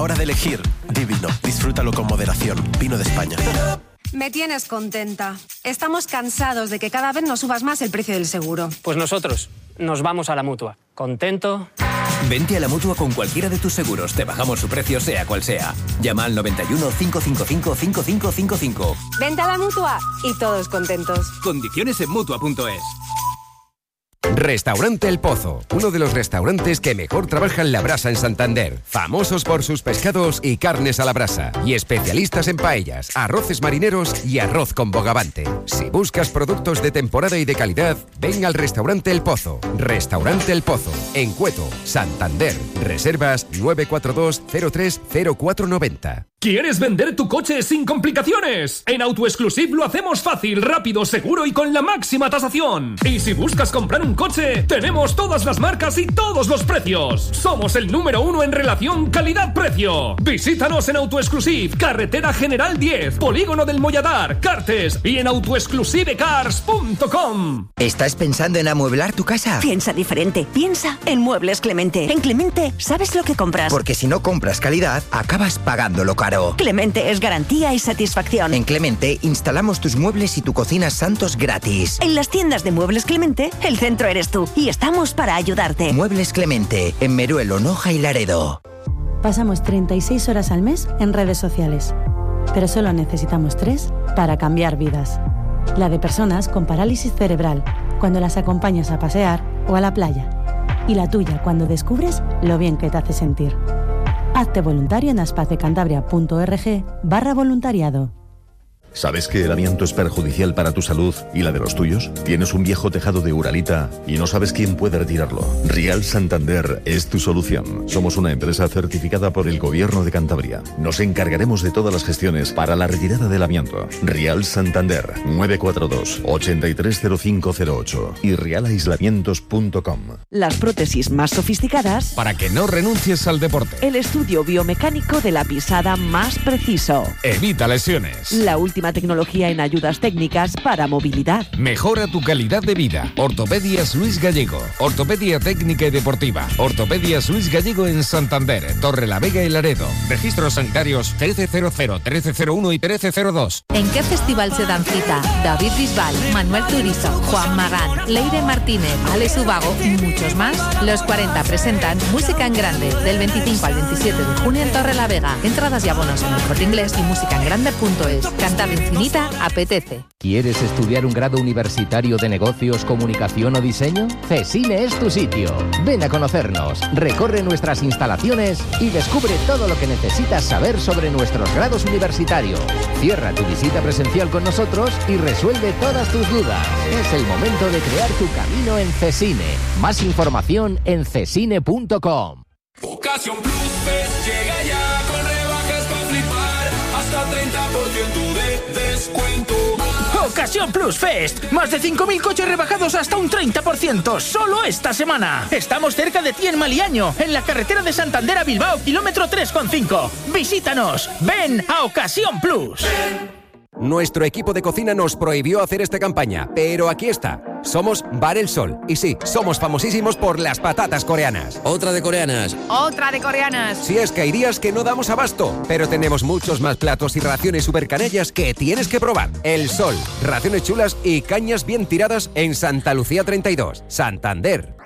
Hora de elegir. Divino. Disfrútalo con moderación. Vino de España. Me tienes contenta. Estamos cansados de que cada vez nos subas más el precio del seguro. Pues nosotros nos vamos a la Mutua. ¿Contento? Vente a la Mutua con cualquiera de tus seguros. Te bajamos su precio sea cual sea. Llama al 91 555 5555. Vente a la Mutua y todos contentos. Condiciones en Mutua.es. Restaurante El Pozo, uno de los restaurantes que mejor trabajan la brasa en Santander. Famosos por sus pescados y carnes a la brasa. Y especialistas en paellas, arroces marineros y arroz con bogavante. Si buscas productos de temporada y de calidad, ven al Restaurante El Pozo. Restaurante El Pozo, en Cueto, Santander. Reservas 942 03 0490. ¿Quieres vender tu coche sin complicaciones? En AutoExclusive lo hacemos fácil, rápido, seguro y con la máxima tasación. Y si buscas comprar un coche, tenemos todas las marcas y todos los precios. Somos el número 1 en relación calidad-precio. Visítanos en AutoExclusive, Carretera General 10, Polígono del Molladar, Cartes y en autoexclusivecars.com. ¿Estás pensando en amueblar tu casa? Piensa diferente. Piensa en Muebles Clemente. En Clemente sabes lo que compras. Porque si no compras calidad, acabas pagándolo caro. Clemente es garantía y satisfacción. En Clemente instalamos tus muebles y tu cocina Santos gratis. En las tiendas de Muebles Clemente, el centro eres tú y estamos para ayudarte. Muebles Clemente, en Meruelo, Noja y Laredo. Pasamos 36 horas al mes en redes sociales, pero solo necesitamos 3 para cambiar vidas. La de personas con parálisis cerebral, cuando las acompañas a pasear o a la playa. Y la tuya cuando descubres lo bien que te hace sentir. Hazte voluntario en aspazdecantabria.org/voluntariado. ¿Sabes que el amianto es perjudicial para tu salud y la de los tuyos? ¿Tienes un viejo tejado de Uralita y no sabes quién puede retirarlo? Rial Santander es tu solución. Somos una empresa certificada por el Gobierno de Cantabria. Nos encargaremos de todas las gestiones para la retirada del amianto. Rial Santander, 942 830508 y realaislamientos.com. Las prótesis más sofisticadas para que no renuncies al deporte. El estudio biomecánico de la pisada más preciso. Evita lesiones. La última tecnología en ayudas técnicas para movilidad. Mejora tu calidad de vida. Ortopedias Luis Gallego. Ortopedia técnica y deportiva. Ortopedias Luis Gallego en Santander, Torre la Vega y Laredo. Registros sanitarios 1300, 1301 y 1302. ¿En qué festival se dan cita David Bisbal, Manuel Turizo, Juan Magán, Leire Martínez, Alex Ubago y muchos más? Los 40 presentan Música en Grande del 25 al 27 de junio en Torre la Vega. Entradas y abonos en el Corte Inglés y musicaengrande.es. Cantar infinita apetece. ¿Quieres estudiar un grado universitario de negocios, comunicación o diseño? CESINE es tu sitio. Ven a conocernos, recorre nuestras instalaciones y descubre todo lo que necesitas saber sobre nuestros grados universitarios. Cierra tu visita presencial con nosotros y resuelve todas tus dudas. Es el momento de crear tu camino en CESINE. Más información en cesine.com. Ocasión Plus Fest llega ya con rebajas para flipar, hasta 30% de descuento. Ocasión Plus Fest, más de 5.000 coches rebajados hasta un 30%, solo esta semana. Estamos cerca de ti en Maliaño, en la carretera de Santander a Bilbao, kilómetro 3,5. Visítanos, ven a Ocasión Plus. Nuestro equipo de cocina nos prohibió hacer esta campaña, pero aquí está. Somos Bar El Sol. Y sí, somos famosísimos por las patatas coreanas. Otra de coreanas. Otra de coreanas. Si es que hay días que no damos abasto, pero tenemos muchos más platos y raciones super canallas que tienes que probar. El Sol, raciones chulas y cañas bien tiradas en Santa Lucía 32, Santander.